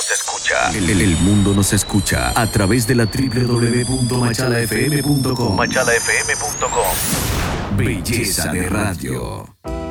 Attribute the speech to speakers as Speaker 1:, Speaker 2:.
Speaker 1: nos escucha.
Speaker 2: El mundo nos escucha a través de la www.machalafm.com.
Speaker 1: Machalafm.com.
Speaker 2: Belleza de radio.